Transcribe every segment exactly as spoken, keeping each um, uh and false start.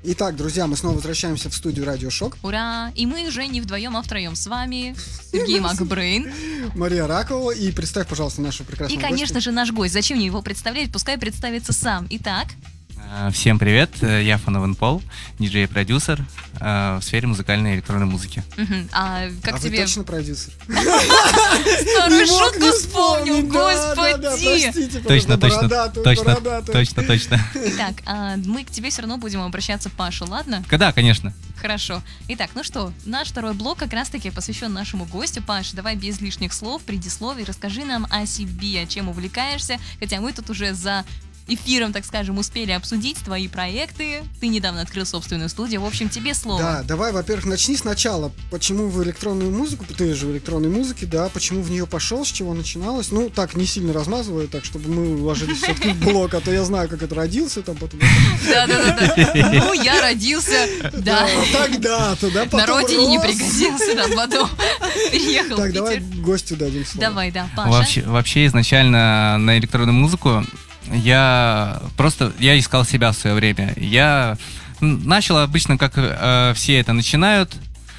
Итак, друзья, мы снова возвращаемся в студию Радио Шок. Ура! И мы уже не вдвоем, а втроем с вами. Сергей Макбрейн. Мария Ракова. И представь, пожалуйста, нашу прекрасную И, конечно же, наш гость. Зачем мне его представлять? Пускай представится сам. Итак. Всем привет, я Фановен Пол, диджей-продюсер э, в сфере музыкальной и электронной музыки. Uh-huh. А как а тебе... вы точно продюсер? Старую шутку вспомнил, господи! Точно, точно, точно, точно, точно. Итак, мы к тебе все равно будем обращаться, Паша, ладно? Да, конечно. Хорошо. Итак, ну что, наш второй блок как раз-таки посвящен нашему гостю. Паша, давай без лишних слов, предисловий, расскажи нам о себе, чем увлекаешься, хотя мы тут уже за... эфиром, так скажем, успели обсудить твои проекты. Ты недавно открыл собственную студию. В общем, тебе слово. Да, давай, во-первых, начни сначала. Почему в электронную музыку? Ты же в электронной музыке, да. Почему в нее пошел, с чего начиналось? Ну, так, не сильно размазывая, так, чтобы мы уложились все-таки в блок, а то я знаю, как это родился там потом. Да-да-да. Ну, я родился, да. Тогда-то, да, потом на родине не рос. пригодился, да, потом переехал в Так, Питер. давай гостю дадим слово. Давай, да, Паша. Вообще, вообще изначально на электронную музыку я просто, я искал себя в свое время. Я начал обычно, как э, все это начинают,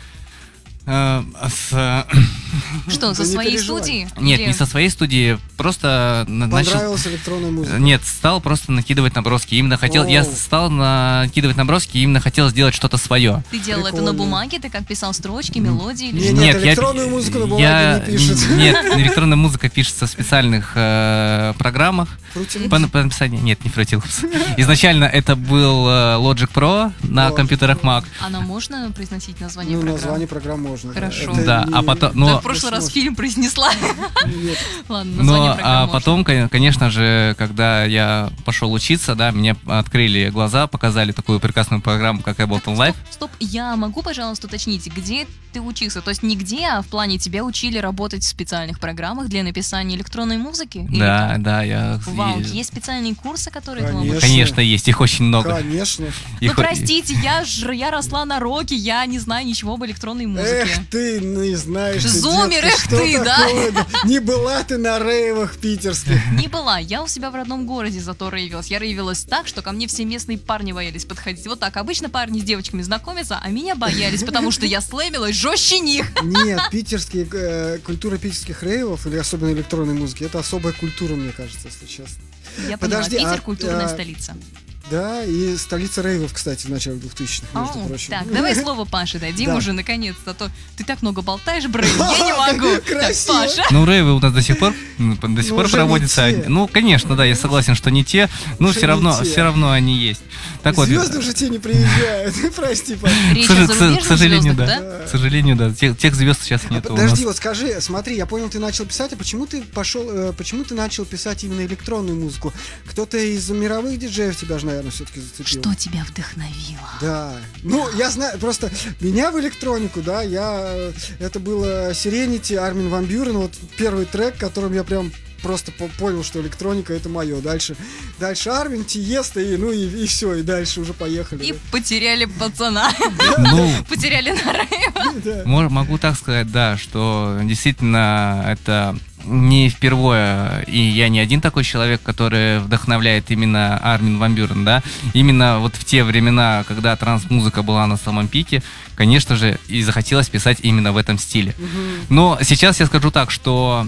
э, с... Что, со Да не своей переживай. студии? Нет, Или- не со своей студии, просто на- начал... Понравилась электронная музыка? Нет, стал просто накидывать наброски. Именно хотел, я Оу. стал накидывать наброски, именно хотел сделать что-то свое. Ты делал это Прикольно. на бумаге? Ты как писал строчки, мелодии или Не, что? нет, я- электронную музыку на бумаге я- не пишется. Нет, электронная музыка пишется в специальных э, программах. Fruity По, Loops? по написанию, нет, не Fruity Loops. Изначально это был э, Logic Pro на Logic компьютерах Mac. А нам можно произносить название Ну, программы? название программ можно. Хорошо. Это Да, не- а потом, Да, но, в прошлый раз Может. фильм произнесла. Нет. Ладно, название но программы а можно. потом, кон- конечно же, когда я пошел учиться, да, мне открыли глаза, показали такую прекрасную программу, как Ableton Live. Стоп, стоп, я могу, пожалуйста, уточнить, где ты учился? То есть нигде, а в плане тебя учили работать в специальных программах для написания электронной музыки? Или Да, как? да, я... Вау, и- есть специальные курсы, которые этому Конечно. обучают? Конечно, есть, их очень много. Конечно. Ну, Их о- простите, я, ж, я росла на роке, я не знаю ничего об электронной музыке. Эх ты, не знаешь ты, Зумер, детка, эх что ты, да? такое? Не была ты на рейвах питерских. Не была, я у себя в родном городе зато рейвилась. Я рейвилась так, что ко мне все местные парни боялись подходить. Вот так, обычно парни с девочками знакомятся, а меня боялись, потому что я слэмилась жестче них. Нет, питерские, э, культура питерских рейвов, или особенно электронной музыки, это особая культура, мне кажется, если честно. Я поняла, Подожди, Питер а, культурная а, столица. Да, и столица рейвов, кстати, в начале двухтысячных, между Ау, прочим. так, давай слово Паше дадим Да. уже наконец-то, а то ты так много болтаешь, Брейн, я не могу. Так, Красиво. Паша. Ну, рейвы у нас до сих пор, м, до сих Ну, пор уже проводятся. не те. Ну, конечно, да, я согласен, что не те, но Уже все равно, не те. все равно они есть. Так вот, Звезды уже те не приезжают, прости, Паш. Речь к, о сож- к сож- к зарубежных сожалению, звездах, да. да? К сожалению, да. Тех, тех звезд сейчас А нет у нас. подожди, вот скажи, смотри, я понял, ты начал писать, а почему ты пошел, э, почему ты начал писать именно электронную музыку? Кто-то из мировых диджеев тебя же, наверное, все-таки зацепил. Что тебя вдохновило? Да. Ну, я знаю, просто меня в электронику, да, я... э, Это было Serenity, Армин ван Бюрен, вот первый трек, которым я прям просто по- понял, что электроника это мое. Дальше, дальше Армин, Тиеста, и ну и, и все, и дальше уже поехали. И потеряли пацана, Ну, потеряли на рейвах. Да. мо- могу так сказать, да, что действительно это не впервые, и я не один такой человек, который вдохновляет именно Армин ван Бюрен, да, именно вот в те времена, когда транс-музыка была на самом пике, конечно же, и захотелось писать именно в этом стиле. Но сейчас я скажу так, что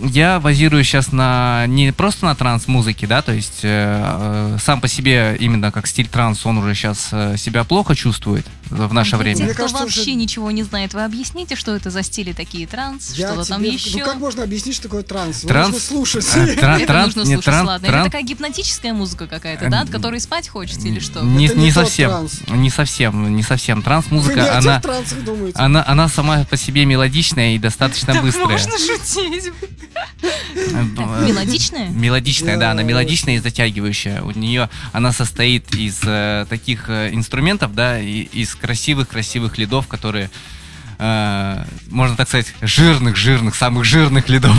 я базируюсь сейчас на не просто на транс-музыке, да, то есть э, э, сам по себе именно как стиль транс, он уже сейчас э, себя плохо чувствует в наше Для время. тех, Мне кто кажется, вообще уже- ничего не знает, вы объясните, что это за стили такие транс, Я что-то там тебе- еще? Ну как можно объяснить, что такое транс? Его Транс- нужно слушать. А, тран- Это транс- нужно не, слушать, тран- ладно. тран- Это такая гипнотическая музыка какая-то, да, от которой спать хочется или что? Не, Это не не тот совсем, транс. не совсем, не совсем. Вы не Транс-музыка, о она, тех трансах думаете. она, она сама по себе мелодичная и достаточно Так быстрая. можно шутить. Э, Так, мелодичная? Мелодичная, да, она Да, мелодичная и затягивающая. У нее она состоит из э, таких э, инструментов, да, и, из красивых-красивых лидов, которые, э, можно так сказать, жирных-жирных, самых жирных лидов.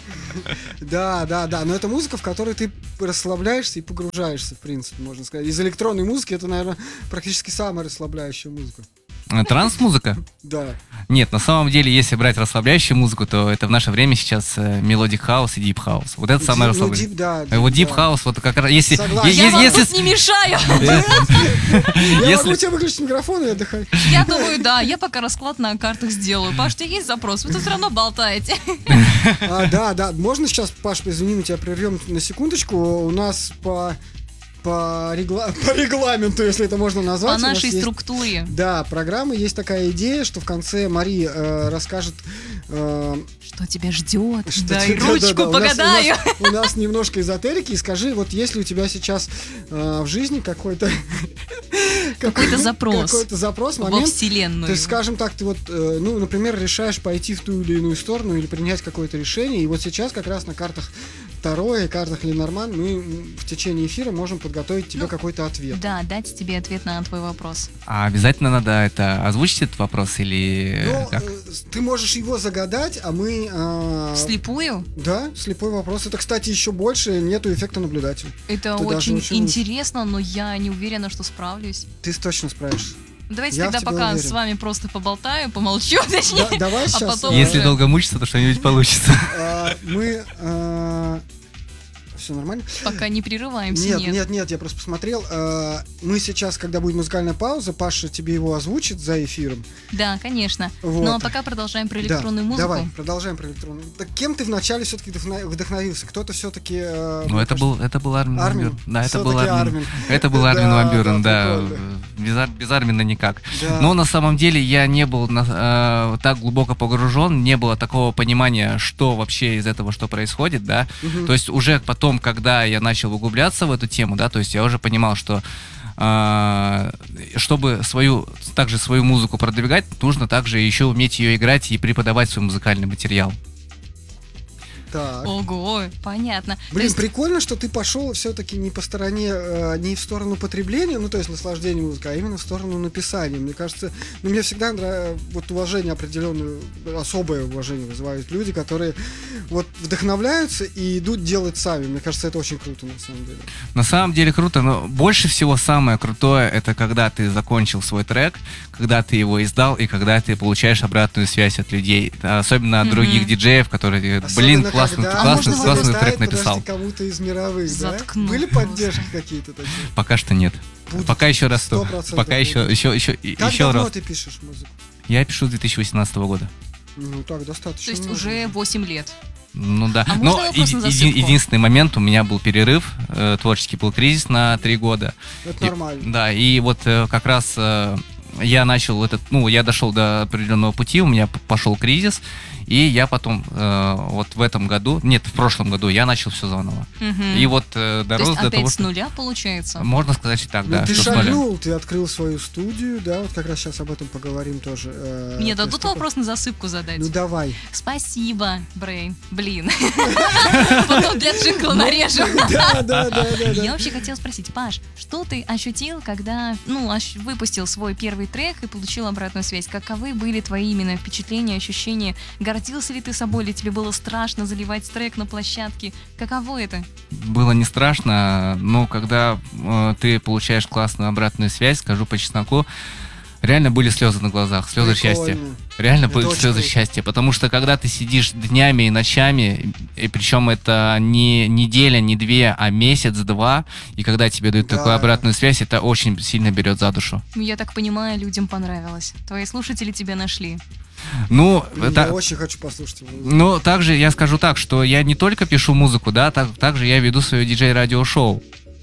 Да, да, да. Но это музыка, в которой ты расслабляешься и погружаешься, в принципе, можно сказать. Из электронной музыки это, наверное, практически самая расслабляющая музыка. Э, Транс-музыка? Да. Нет, на самом деле, если брать расслабляющую музыку, то это в наше время сейчас мелодик хаус и дип хаус. Вот это самое Дип- ну, расслабляющее. дип, да, А вот дип, дип да. хаус, вот как раз, если... Согласен. е- Я е- вам если тут не мешаю. Я Если- могу тебе выключить микрофон и отдыхать. Я думаю, да, я пока расклад на картах сделаю. Паш, у тебя есть запрос? Вы тут все равно болтаете. А, да, да. Можно сейчас, Паш, извини, мы тебя прервем на секундочку. У нас по, по, регла- по регламенту, если это можно назвать. По у нас нашей есть- структуре. Да, программы есть такая идея, что в конце Мария э, расскажет... э, Что тебя ждет? что Дай тебе- да, ручку, да, да. У нас- погадаю. У нас, у нас немножко эзотерики. И скажи, вот если у тебя сейчас э, в жизни какой-то... Какой-то запрос. Какой-то запрос, Во момент. вселенную. То есть, скажем так, ты вот, э, ну, например, решаешь пойти в ту или иную сторону или принять какое-то решение, и вот сейчас как раз на картах Таро и картах Ленорман мы м, в течение эфира можем подготовить тебе Ну, какой-то ответ. Да, дать тебе ответ на твой вопрос. А обязательно надо это озвучить этот вопрос или Но как? э, ты можешь его загадать, а мы... э, Вслепую? Да, слепой вопрос. Это, кстати, еще больше, нету эффекта наблюдателя. Это Ты даже очень очень интересно, но я не уверена, что справлюсь. Ты точно справишься. Давайте Я в тогда тебя пока уверен. с вами просто поболтаю, помолчу, точнее. Да, давай а сейчас... потом э, Если уже- долго мучиться, то что-нибудь получится. э, мы... все нормально? Пока не прерываемся, Нет, нет. нет, нет, я просто посмотрел. Э, Мы сейчас, когда будет музыкальная пауза, Паша тебе его озвучит за эфиром. Да, конечно. Вот. Ну а пока продолжаем про электронную Да, музыку. Давай, продолжаем про электронную. Так кем ты вначале все-таки вдохновился? Кто-то все-таки... Ну, это был, это был Армин Ван Армин? Бюрен. Да, это был Всё-таки Армин. Армин. Это был Армин Да, Ван Бюрен, да, да. прикольно. Без, Ар- без Армина никак. Да. Но на самом деле я не был на- э, так глубоко погружен, не было такого понимания, что вообще из этого, что происходит, да. Мгм. То есть уже потом, когда я начал углубляться в эту тему, да, то есть я уже понимал, что э, чтобы свою, также свою музыку продвигать, нужно также еще уметь ее играть и преподавать свой музыкальный материал. Так. Ого, понятно. То Блин, есть- прикольно, что ты пошел все-таки не по стороне, э, не в сторону потребления, ну то есть наслаждения музыкой, а именно в сторону написания. Мне кажется, ну мне всегда нравится вот уважение определенное, особое уважение вызывают люди, которые вот вдохновляются и идут делать сами. Мне кажется, это очень круто на самом деле. На самом деле круто, но больше всего самое крутое, это когда ты закончил свой трек, когда ты его издал и когда ты получаешь обратную связь от людей, особенно от Мгм. других диджеев, которые говорят, блин, Особенно, классный, когда классный, можно классный ставить, трек написал. подожди, кому-то из мировых, да? Заткнул Были просто. поддержки какие-то такие? Пока что нет. Будет. Пока еще расту. сто процентов Пока еще, будет. еще, еще, Как еще давно раз. ты пишешь музыку? Я пишу с две тысячи восемнадцатого года. Ну так, достаточно. То есть много. уже восемь лет. Ну да. А Но можно вопрос на еди- засыпку? единственный момент, у меня был перерыв, э, творческий был кризис на три года. Это И- нормально. Да, и вот э, как раз э, я начал этот, ну, я дошел до определенного пути, у меня п- пошел кризис, и я потом э, вот в этом году, нет, в прошлом году я начал все заново. Мгм. И вот э, То дорос есть до опять того, с что... нуля получается? Можно сказать и так, Ну, да, ты что с нуля. шагнул, ты открыл свою студию, да, вот как раз сейчас об этом поговорим тоже. э, Мне то дадут есть такой- вопрос на засыпку задать? Ну давай. Спасибо, Брейн. Блин. Потом для джингла нарежу. Да, да, да, да, Я да. вообще хотела спросить, Паш, что ты ощутил, когда, ну, ощ- выпустил свой первый трек и получил обратную связь? Каковы были твои именно впечатления, ощущения? Гордился ли ты собой, или тебе было страшно заливать трек на площадке? Каково это? Было не страшно, но когда э, ты получаешь классную обратную связь, скажу по чесноку, реально были слезы на глазах, слезы счастья. Прикольно. Реально Это были очень слезы круто. счастья, потому что когда ты сидишь днями и ночами, и причем это не неделя, не две, а месяц-два, и когда тебе дают Да. такую обратную связь, это очень сильно берет за душу. Ну, я так понимаю, людям понравилось. Твои слушатели тебя нашли. Ну, Я та- очень хочу послушать его. ну, также я скажу так, что я не только пишу музыку, да, так, также я веду свое диджей-радиошоу.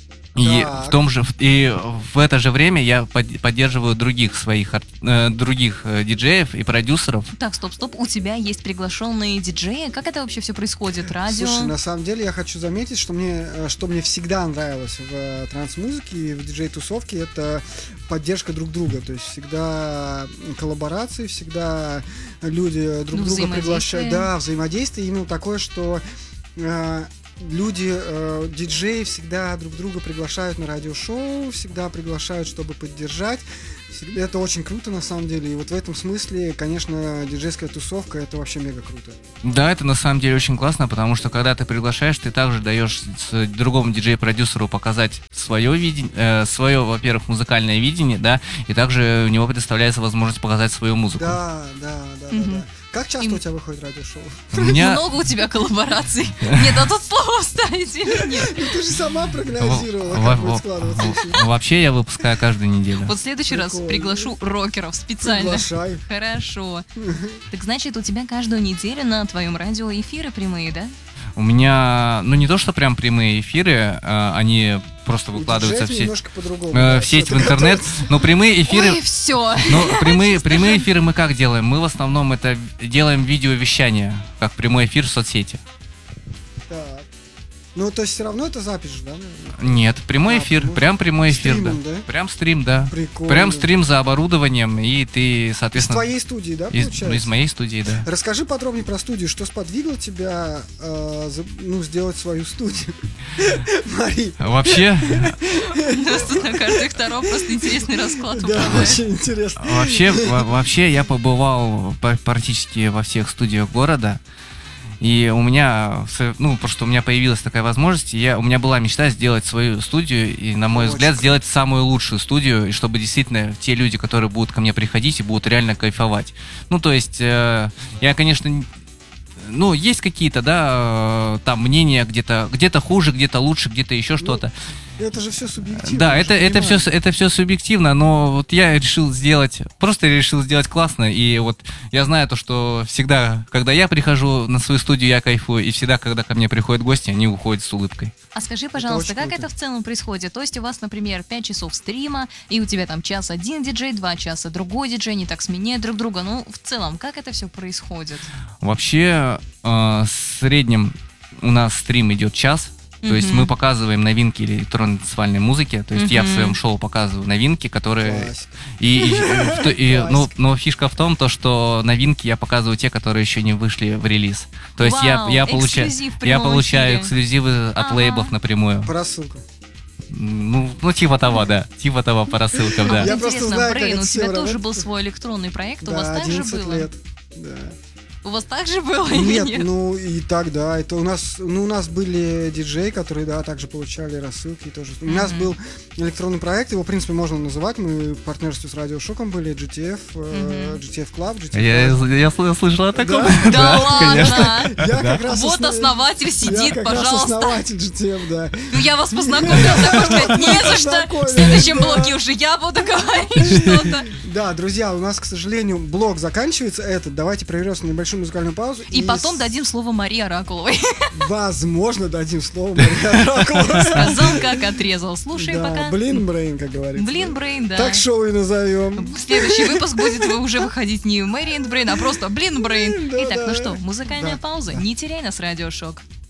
И Так. в том же, и в это же время я под- поддерживаю других своих, ар- э, других э, диджеев и продюсеров. Так, стоп, стоп, у тебя есть приглашенные диджеи. Как это вообще все происходит? Радио? Слушай, на самом деле я хочу заметить, что мне, э, что мне всегда нравилось в э, транс-музыке и в диджей-тусовке, это поддержка друг друга. То есть всегда коллаборации, всегда люди друг Ну, друга приглашают. взаимодействие. Да, взаимодействие именно такое, что э, люди, э, диджеи всегда друг друга приглашают на радиошоу, всегда приглашают, чтобы поддержать. Это очень круто, на самом деле. И вот в этом смысле, конечно, диджейская тусовка — это вообще мега круто. Да, это на самом деле очень классно, потому что когда ты приглашаешь, ты также даешь с- другому диджей-продюсеру показать свое видение, э, свое, во-первых, музыкальное видение, да, и также у него предоставляется возможность показать свою музыку. Да, да, да, да, Мгм. да. Как часто Им- у тебя выходит радиошоу? У меня Много у тебя коллабораций. Нет, а тут слово вставить или нет? Ну, ты же сама прогнозировала, во- как будет во- складываться эфир. во- вообще я выпускаю каждую неделю. Вот в следующий раз Прикольно. приглашу рокеров специально. Приглашай. Хорошо. Так значит, у тебя каждую неделю на твоем радио эфиры прямые, да? У меня, ну не то, что прям прямые эфиры, а, они просто У выкладываются в диджеев сеть, немножко по-другому. э, да, в сеть, в всё-таки. интернет, но прямые эфиры... Ой, все. Ну, прямые, прямые эфиры мы как делаем? Мы в основном это делаем видеовещание, как прямой эфир в соцсети. Так. Ну, то есть все равно это запись же, да? наверное? Нет, прямой А, эфир, прямой- прям прямой эфир, да. Стримом, да? Прям стрим, да. Прикольно. Прям стрим за оборудованием, и ты, Из соответственно... твоей студии, да, из, получается? ну, из моей студии, да. Расскажи подробнее про студию, что сподвигло тебя э, за- ну, сделать свою студию. Мари, Вообще, У нас тут на каждый второй просто интересный расклад да, выпадает. очень интересно. вообще, во- вообще я побывал па- практически во всех студиях города. И у меня, с- ну, потому что у меня появилась такая возможность, и я, у меня была мечта сделать свою студию, и, на мой Очень взгляд, круто. сделать самую лучшую студию, и чтобы действительно те люди, которые будут ко мне приходить, и будут реально кайфовать. Ну, то есть, э, я, конечно, н- ну, есть какие-то, да, э, там мнения где-то, где-то хуже, где-то лучше, где-то еще что-то. Это же все субъективно. Да, мы это, же это, все, понимаем. это все субъективно, но вот я решил сделать, просто решил сделать классно, и вот я знаю то, что всегда, когда я прихожу на свою студию, я кайфую, и всегда, когда ко мне приходят гости, они уходят с улыбкой. А скажи, пожалуйста, очень как круто. это в целом происходит? То есть у вас, например, пять часов стрима, и у тебя там час один диджей, два часа другой диджей, они так сменяют друг друга. Ну, в целом, как это все происходит? Вообще, э, в среднем у нас стрим идет час. То есть Мгм. мы показываем новинки электронной танцевальной музыки. То есть я в Мгм. своем шоу показываю новинки, которые... Классика. И, и- в то- и, ну, Классика. но фишка в том, то, что новинки я показываю те, которые еще не вышли в релиз. То есть я, Вау, я, получаю, эксклюзив в я прямом получаю эфире. эксклюзивы от Ага. лейблов напрямую. По рассылкам. Ну, ну, типа того, да. Типа того по рассылкам, А да. вот Я просто интересно, знаю, как Брейн, это у всё тебя тоже работает. был свой электронный проект, у Да, вас так же одиннадцать было? лет. Да. У вас так же было или Нет, нет? ну и так, да. Это у нас, ну, у нас были диджеи, которые, да, также получали рассылки тоже. У нас Мгм. был электронный проект, его, в принципе, можно называть. Мы в партнерстве с Радиошоком были, джи ти эф, э, Мгм. джи ти эф Club, джи ти эф Я, Club. я сл- слышал о таком. Да ладно! Я как раз Вот осна- основатель я сидит, как раз пожалуйста. основатель джи ти эф, да. Ну я вас познакомила, так можно сказать, не за что. Познакомились, В следующем да. блоке уже я буду говорить что-то. Да, друзья, у нас, к сожалению, блок заканчивается этот. Давайте прервемся на небольшую музыкальную паузу. И потом с- дадим слово Марии Оракуловой. Возможно, дадим слово Марии Оракуловой. Сказал, как отрезал. Слушай Да, пока. блин, Брейн, как говорится. Блин, Брейн, да. Так шоу и назовем. Следующий выпуск будет уже выходить не Мэри энд Брейн, а просто Блин, Брейн. Да, Итак, да. ну что, музыкальная Да, пауза. да. Не теряй нас, Радиошок.